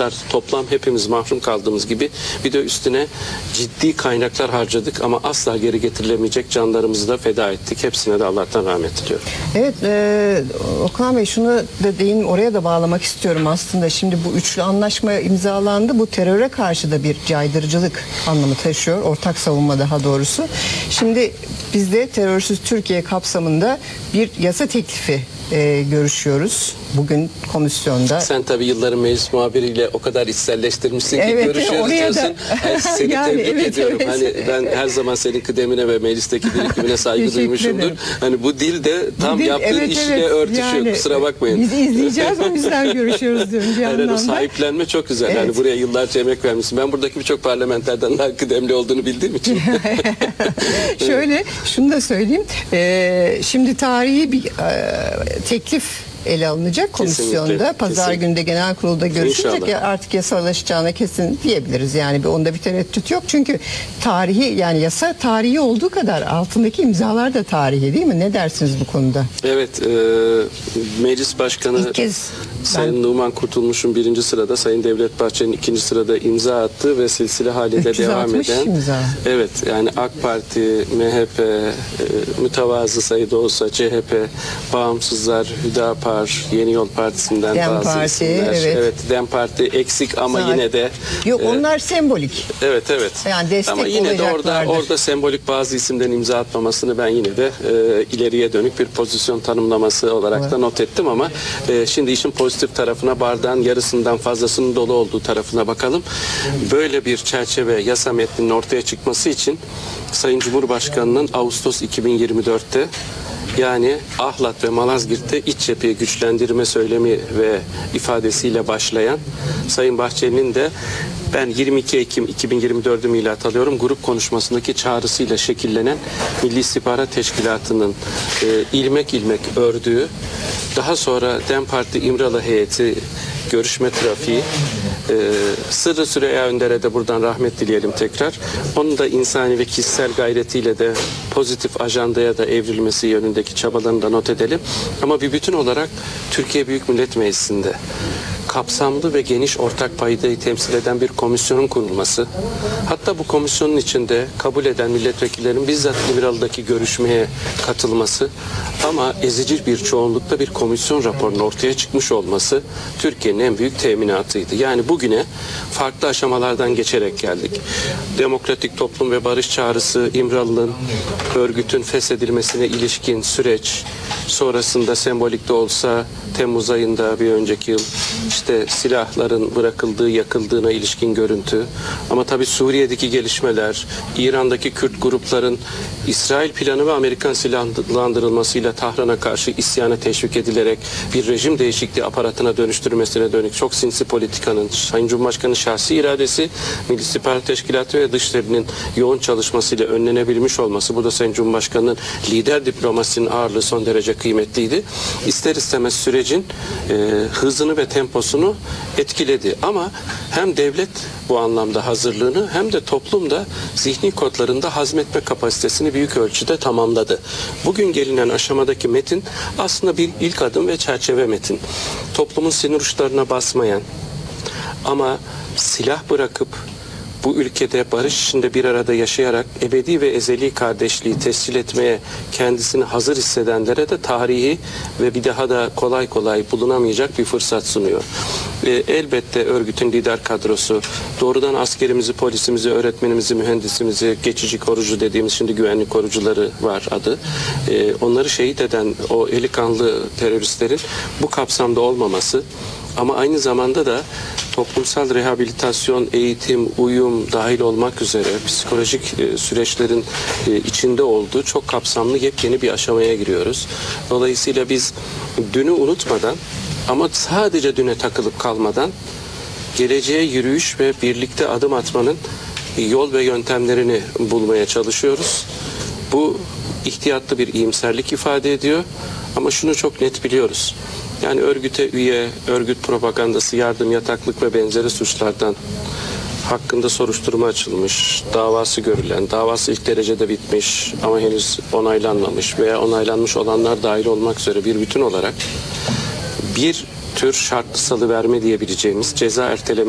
sonuçlar toplam hepimiz mahrum kaldığımız gibi bir de üstüne ciddi kaynaklar harcadık ama asla geri getirilemeyecek canlarımızı da feda ettik. Hepsine de Allah'tan rahmet diliyorum. Evet, Okan Bey, şunu da deyin, oraya da bağlamak istiyorum aslında. Şimdi bu üçlü anlaşma imzalandı. Bu teröre karşı da bir caydırıcılık anlamı taşıyor. Ortak savunma daha doğrusu. Şimdi biz de terörsüz Türkiye kapsamında bir yasa teklifi görüşüyoruz bugün komisyonda. Sen tabii yılların meclis muhabiriyle o kadar içselleştirmişsin ki Evet, görüşüyoruz oraya diyorsun. Seni yani, tebrik evet, ediyorum. evet. Hani ben her zaman senin kıdemine ve meclisteki birikimine saygı Teşekkür duymuşumdur. ederim. Hani bu dil de tam Dil, yaptığın evet, işle evet. örtüşüyor. Yani, kusura bakmayın. Biz izleyeceğiz, o yüzden görüşüyoruz diyorum bir Yani o yandan da. sahiplenme çok güzel. Evet. Hani buraya yıllarca emek vermişsin. Ben buradaki birçok parlamenterden daha kıdemli olduğunu bildiğim için. Şöyle, şunu da söyleyeyim. Şimdi tarihi bir teklif ele alınacak komisyonda. Kesinlikle, Pazar kesinlikle. günde genel kurulda görüşülecek. İnşallah. Artık yasalaşacağına kesin diyebiliriz. Yani onda bir tereddüt yok. Çünkü tarihi, yani yasa tarihi olduğu kadar altındaki imzalar da tarihi, değil mi? Ne dersiniz bu konuda? Evet, Meclis Başkanı İlk kez Sayın Numan Kurtulmuş'un 1. sırada, Sayın Devlet Bahçeli'nin 2. sırada imza attığı ve silsile halinde devam 360 eden. imza. Evet, yani AK Parti, MHP, mütevazı sayıda olsa CHP, Bağımsızlar, Hüdapar, Yeni Yol Partisi'nden Dem bazı Parti, isimler. evet. Dem Parti eksik ama Zaten- yine de. Yok, onlar sembolik. Evet. Yani destek ama yine de olacaklardır. orada sembolik bazı isimden imza atmamasını ben yine de ileriye dönük bir pozisyon tanımlaması olarak da not ettim ama şimdi işin pozitif tarafına, bardağın yarısından fazlasının dolu olduğu tarafına bakalım. Böyle bir çerçeve yasa metninin ortaya çıkması için Sayın Cumhurbaşkanı'nın Ağustos 2024'te, yani Ahlat ve Malazgirt'te iç cepheyi güçlendirme söylemi ve ifadesiyle başlayan Sayın Bahçeli'nin de ben 22 Ekim 2024'ü milat alıyorum, grup konuşmasındaki çağrısıyla şekillenen Milli İstihbarat Teşkilatı'nın ilmek ilmek ördüğü, daha sonra DEM Parti İmralı heyeti görüşme trafiği, Sırrı Süreyya Önder'e de buradan rahmet dileyelim tekrar. Onun da insani ve kişisel gayretiyle de pozitif ajandaya da evrilmesi yönündeki çabalarını da not edelim. Ama bir bütün olarak Türkiye Büyük Millet Meclisi'nde kapsamlı ve geniş ortak paydayı temsil eden bir komisyonun kurulması, hatta bu komisyonun içinde kabul eden milletvekillerinin bizzat İmralı'daki görüşmeye katılması ama ezici bir çoğunlukla bir komisyon raporunun ortaya çıkmış olması Türkiye'nin en büyük teminatıydı. Yani bugüne farklı aşamalardan geçerek geldik. Demokratik Toplum ve Barış Çağrısı, İmralı'nın örgütün feshedilmesine ilişkin süreç, sonrasında sembolik de olsa Temmuz ayında bir önceki yıl işte silahların bırakıldığı, yakıldığına ilişkin görüntü. Ama tabii Suriye'deki gelişmeler, İran'daki Kürt grupların İsrail planı ve Amerikan silahlandırılmasıyla Tahran'a karşı isyana teşvik edilerek bir rejim değişikliği aparatına dönüştürmesine dönük çok sinsi politikanın, Sayın Cumhurbaşkanı şahsi iradesi, Milli İstihbarat Teşkilatı ve dışlarının yoğun çalışmasıyla önlenebilmiş olması, bu da Sayın Cumhurbaşkanı'nın lider diplomasinin ağırlığı son derece kıymetliydi. İster istemez sürecin hızını ve temposunu etkiledi. Ama hem devlet bu anlamda hazırlığını hem de toplumda zihni kodlarında hazmetme kapasitesini büyük ölçüde tamamladı. Bugün gelinen aşamadaki metin aslında bir ilk adım ve çerçeve metin. Toplumun sinir uçlarına basmayan ama silah bırakıp bu ülkede barış içinde bir arada yaşayarak ebedi ve ezeli kardeşliği tescil etmeye kendisini hazır hissedenlere de tarihi ve bir daha da kolay kolay bulunamayacak bir fırsat sunuyor. Elbette örgütün lider kadrosu, doğrudan askerimizi, polisimizi, öğretmenimizi, mühendisimizi, geçici korucu dediğimiz şimdi güvenlik korucuları var adı. Onları şehit eden o eli kanlı teröristlerin bu kapsamda olmaması, ama aynı zamanda da toplumsal rehabilitasyon, eğitim, uyum dahil olmak üzere psikolojik süreçlerin içinde olduğu çok kapsamlı yepyeni bir aşamaya giriyoruz. Dolayısıyla biz dünü unutmadan ama sadece düne takılıp kalmadan geleceğe yürüyüş ve birlikte adım atmanın yol ve yöntemlerini bulmaya çalışıyoruz. Bu ihtiyatlı bir iyimserlik ifade ediyor ama şunu çok net biliyoruz. Yani örgüte üye, örgüt propagandası, yardım, yataklık ve benzeri suçlardan hakkında soruşturma açılmış, davası görülen, davası ilk derecede bitmiş ama henüz onaylanmamış veya onaylanmış olanlar dahil olmak üzere bir bütün olarak bir tür şartlı salıverme diyebileceğimiz ceza erteleme